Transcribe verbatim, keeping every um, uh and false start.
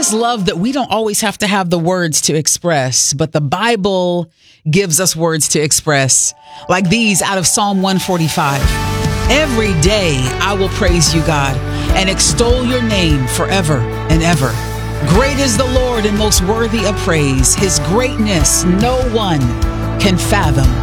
just love that we don't always have to have the words to express, but the Bible gives us words to express, like these out of Psalm one forty-five. Every day I will praise you, God, and extol your name forever and ever. Great is the Lord and most worthy of praise. His greatness no one can fathom.